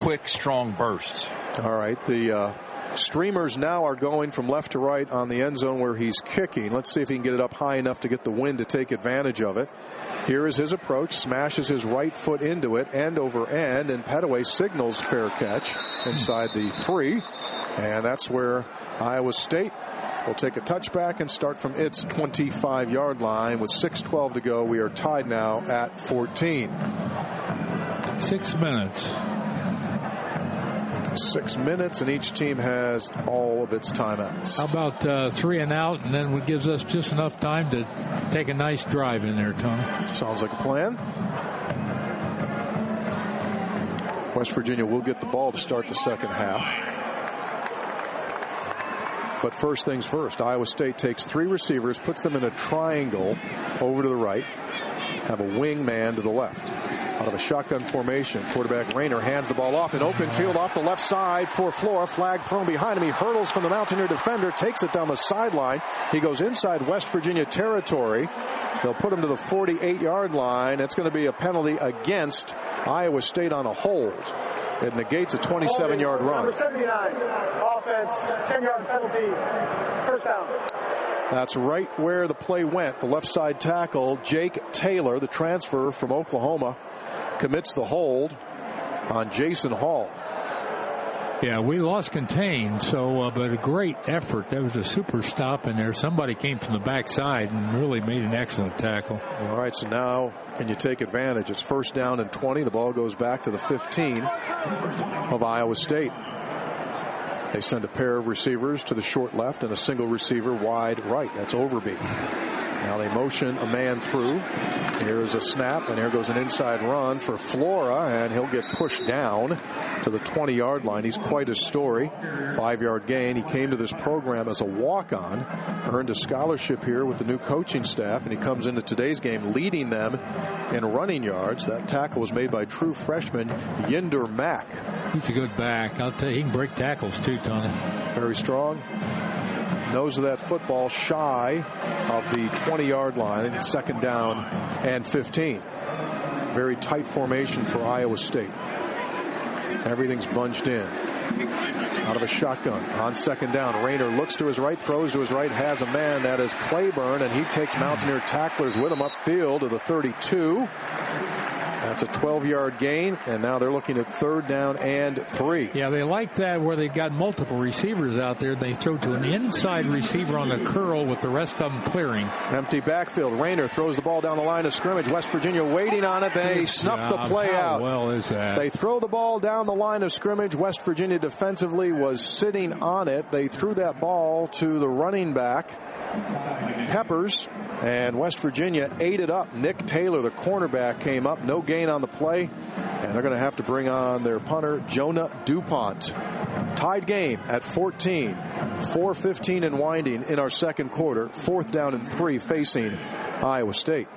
quick, strong bursts. All right. The streamers now are going from left to right on the end zone where he's kicking. Let's see if he can get it up high enough to get the wind to take advantage of it. Here is his approach. Smashes his right foot into it, end over end, and Pettaway signals fair catch inside the 3. And that's where Iowa State will take a touchback and start from its 25-yard line with 6:12 to go. We are tied now at 14. 6 minutes. 6 minutes, and each team has all of its timeouts. How about 3 and out, and then it gives us just enough time to take a nice drive in there, Tony? Sounds like a plan. West Virginia will get the ball to start the second half. But first things first, Iowa State takes 3 receivers, puts them in a triangle over to the right, have a wing man to the left. Out of a shotgun formation, quarterback Rayner hands the ball off in open field off the left side for Flora. Flag thrown behind him. He hurdles from the Mountaineer defender, takes it down the sideline. He goes inside West Virginia territory. They'll put him to the 48-yard line. It's going to be a penalty against Iowa State on a hold. It negates a 27-yard run. Number 79, offense, 10-yard penalty, first down. That's right where the play went. The left side tackle, Jake Taylor, the transfer from Oklahoma, commits the hold on Jason Hall. Yeah, we lost contain, but a great effort. That was a super stop in there. Somebody came from the backside and really made an excellent tackle. All right, so now can you take advantage? It's first down and 20. The ball goes back to the 15 of Iowa State. They send a pair of receivers to the short left and a single receiver wide right. That's Overby. Now they motion a man through. Here is a snap, and here goes an inside run for Flora, and he'll get pushed down to the 20-yard line. He's quite a story. 5-yard gain. He came to this program as a walk-on, earned a scholarship here with the new coaching staff, and he comes into today's game leading them in running yards. That tackle was made by true freshman Yinder Mack. He's a good back. I'll tell you, he can break tackles too, Tony. Very strong. Nose of that football shy of the 20-yard line. Second down and 15. Very tight formation for Iowa State. Everything's bunched in. Out of a shotgun on second down. Rayner looks to his right, throws to his right, has a man. That is Claiborne, and he takes Mountaineer tacklers with him upfield to the 32. That's a 12-yard gain, and now they're looking at third down and 3. Yeah, they like that where they've got multiple receivers out there. They throw to an inside receiver on the curl with the rest of them clearing. Empty backfield. Rayner throws the ball down the line of scrimmage. West Virginia waiting on it. They snuff the play out. How well is that? They throw the ball down the line of scrimmage. West Virginia defensively was sitting on it. They threw that ball to the running back, Peppers, and West Virginia ate it up. Nick Taylor, the cornerback, came up. No gain on the play, and they're going to have to bring on their punter, Jonah DuPont. Tied game at 14. 4:15 and winding in our second quarter. Fourth down and 3 facing Iowa State.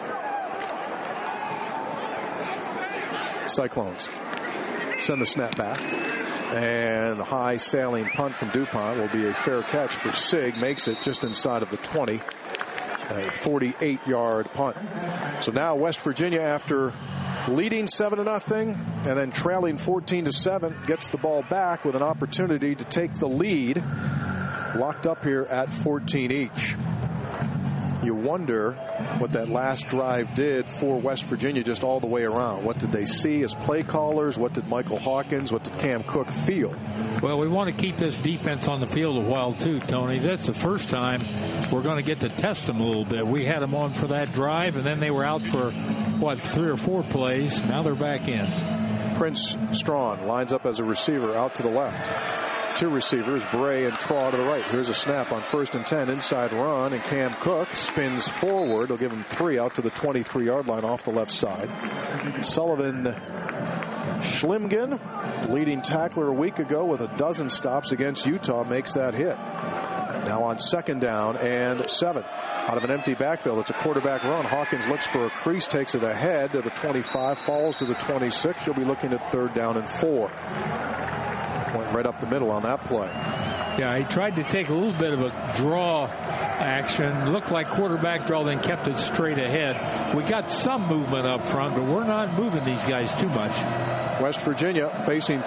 Cyclones send the snap back. And the high sailing punt from DuPont will be a fair catch for Sig. Makes it just inside of the 20. A 48-yard punt. So now West Virginia, after leading 7-0 and then trailing 14-7, gets the ball back with an opportunity to take the lead. Locked up here at 14 each. You wonder what that last drive did for West Virginia just all the way around. What did they see as play callers? What did Michael Hawkins, what did Cam Cook feel? Well, we want to keep this defense on the field a while too, Tony. That's the first time we're going to get to test them a little bit. We had them on for that drive, and then they were out for, 3 or 4 plays. Now they're back in. Prince Strawn lines up as a receiver out to the left. 2 receivers, Bray and Traw to the right. Here's a snap on 1st and 10, inside run, and Cam Cook spins forward. They'll give him 3 out to the 23-yard line off the left side. Sullivan Schlimgen, leading tackler a week ago with a dozen stops against Utah, makes that hit. Now on second down and 7. Out of an empty backfield, it's a quarterback run. Hawkins looks for a crease, takes it ahead to the 25, falls to the 26. You'll be looking at third down and 4. Went right up the middle on that play. Yeah, he tried to take a little bit of a draw action. Looked like quarterback draw, then kept it straight ahead. We got some movement up front, but we're not moving these guys too much. West Virginia facing